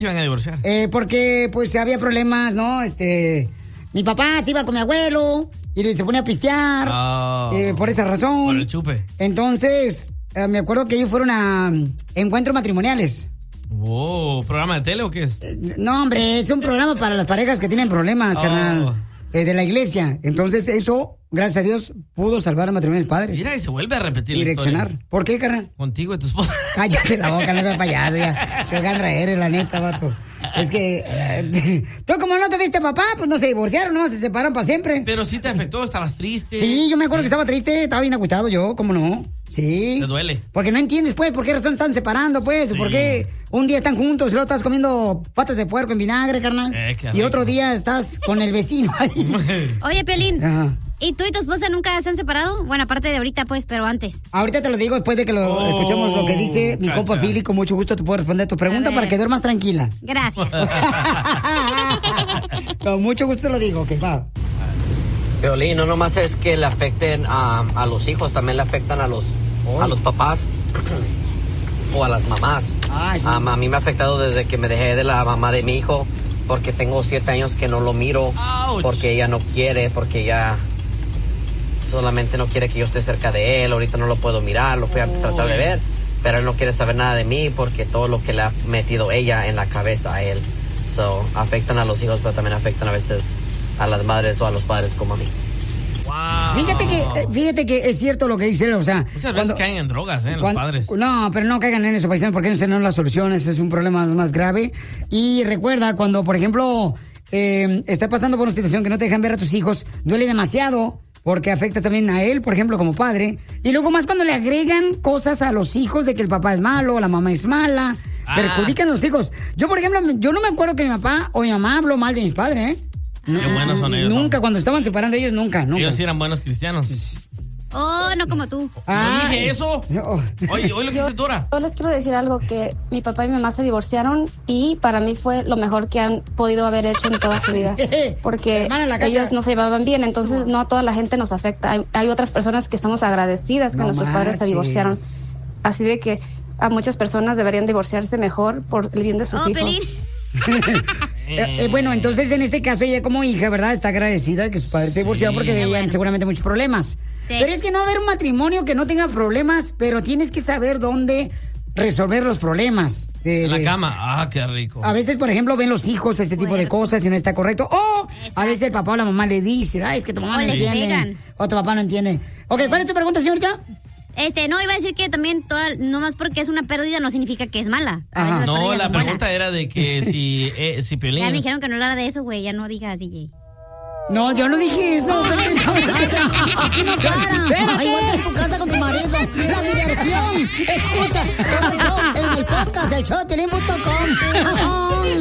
iban a divorciar? Porque pues había problemas, ¿no? Mi papá se iba con mi abuelo y se ponía a pistear. Por esa razón. Por el chupe. Entonces, me acuerdo que ellos fueron a encuentros matrimoniales. Wow, ¿programa de tele o qué es? No, hombre, es un programa para las parejas que tienen problemas, carnal. De la iglesia. Entonces, eso, gracias a Dios, pudo salvar a matrimonios padres. Mira, y se vuelve a repetir direccionar. la historia. ¿Por qué, carnal? Contigo y tu esposa. Cállate la boca, no seas payaso ya. Qué gandra eres, la neta, vato. Es que tú como no te viste papá, pues no se divorciaron, no se separaron para siempre. Pero sí te afectó, estabas triste. Sí, yo me acuerdo que estaba triste, estaba bien agüitado yo, ¿cómo no? Sí. Te duele. Porque no entiendes, pues, por qué razón están separando, pues, sí. Por qué un día están juntos y luego estás comiendo patas de puerco en vinagre, carnal. Y otro día estás con el vecino ahí. Oye, Piolín. Ajá. ¿Y tú y tu esposa nunca se han separado? Bueno, aparte de ahorita, pues, pero antes. Ahorita te lo digo después de que escuchemos lo que dice mi compa Philly. Con mucho gusto te puedo responder tu pregunta para que duermas tranquila. Gracias. Con mucho gusto te lo digo, ok, va. Piolín, no nomás es que le afecten a los hijos, también le afectan a los papás o a las mamás. Sí. A mí me ha afectado desde que me dejé de la mamá de mi hijo, porque tengo 7 años que no lo miro. Ouch. Porque ella no quiere, porque ella solamente no quiere que yo esté cerca de él. Ahorita no lo puedo mirar, lo fui a tratar de ver, pero él no quiere saber nada de mí porque todo lo que le ha metido ella en la cabeza a él. Afectan a los hijos, pero también afectan a veces a las madres o a los padres como a mí. Wow. Fíjate que es cierto lo que dice él, o sea... Muchas veces caen en drogas, los padres. No, pero no caigan en eso, paisanos, porque no son las soluciones, es un problema más grave. Y recuerda, cuando, por ejemplo, estás pasando por una situación que no te dejan ver a tus hijos, duele demasiado, porque afecta también a él, por ejemplo, como padre. Y luego más cuando le agregan cosas a los hijos de que el papá es malo, la mamá es mala, perjudican a los hijos. Yo, por ejemplo, yo no me acuerdo que mi papá o mi mamá habló mal de mis padres, ¿eh? Qué buenos son ellos. Nunca, cuando estaban separando ellos, nunca. Ellos sí eran buenos cristianos. Oh, no como tú. ¿No dije eso? No. Oye, lo que dice Dora. Yo les quiero decir algo, que mi papá y mi mamá se divorciaron y para mí fue lo mejor que han podido haber hecho en toda su vida. Porque ellos no se llevaban bien, entonces no a toda la gente nos afecta. Hay otras personas que estamos agradecidas que nuestros padres se divorciaron. Así de que a muchas personas deberían divorciarse mejor por el bien de sus hijos. Pelín. Bueno, entonces en este caso ella como hija, ¿verdad? Está agradecida de que sus padres se divorciaron porque veían seguramente muchos problemas. Sí. Pero es que no va a haber un matrimonio que no tenga problemas, pero tienes que saber dónde resolver los problemas. En la cama. Qué rico. A veces, por ejemplo, ven los hijos este tipo de cosas y no está correcto. O a veces el papá o la mamá le dice, es que tu mamá no entiende. O tu papá no entiende. Ok, ¿cuál es tu pregunta, señorita? No, iba a decir que también no más porque es una pérdida no significa que es mala. No, la pregunta era de que si Piolín... Ya me dijeron que no hablara de eso, güey, ya no digas DJ. No, yo no dije eso. Aquí no para. Espérate. Vuelve a tu casa con tu marido. La diversión. Escucha todo el show en el podcast, el show de Piolín.com.